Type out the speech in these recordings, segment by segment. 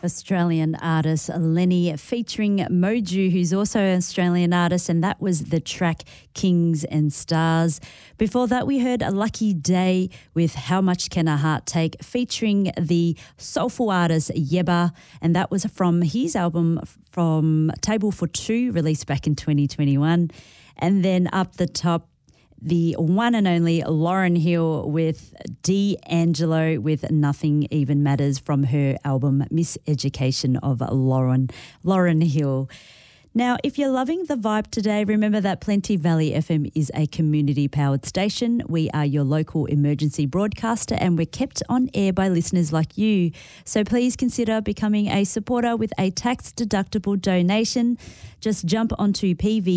Australian artist Lenny featuring Moju, who's also an Australian artist, and that was the track Kings and Stars. Before that, we heard A Lucky Day with How Much Can a Heart Take featuring the soulful artist Yebba, and that was from his album From Table for Two, released back in 2021. And then up the top, the one and only Lauryn Hill with D'Angelo with Nothing Even Matters from her album Miseducation of Lauryn Hill. Now, if you're loving the vibe today, remember that Plenty Valley FM is a community-powered station. We are your local emergency broadcaster and we're kept on air by listeners like you. So please consider becoming a supporter with a tax-deductible donation. Just jump onto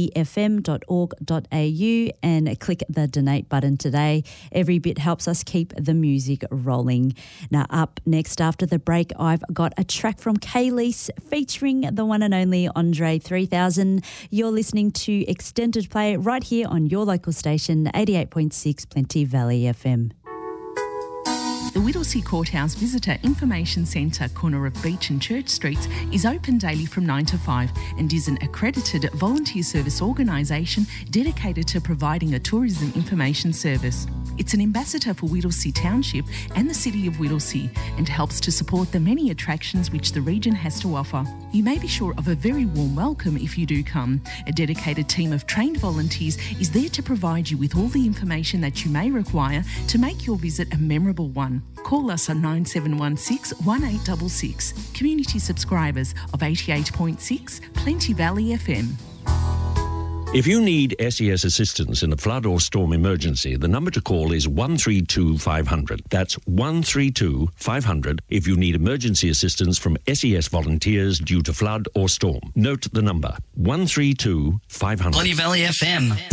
pvfm.org.au and click the donate button today. Every bit helps us keep the music rolling. Now, up next after the break, I've got a track from K-Lise featuring the one and only Andre 3000. You're listening to Extended Play right here on your local station, 88.6 Plenty Valley FM. The Whittlesea Courthouse Visitor Information Centre, corner of Beach and Church Streets, is open daily from 9 to 5 and is an accredited volunteer service organisation dedicated to providing a tourism information service. It's an ambassador for Whittlesea Township and the City of Whittlesea and helps to support the many attractions which the region has to offer. You may be sure of a very warm welcome if you do come. A dedicated team of trained volunteers is there to provide you with all the information that you may require to make your visit a memorable one. Call us on 9716 1866. Community subscribers of 88.6 Plenty Valley FM. If you need SES assistance in a flood or storm emergency, the number to call is 132 500. That's 132 500 if you need emergency assistance from SES volunteers due to flood or storm. Note the number, 132 500. Plenty Valley FM.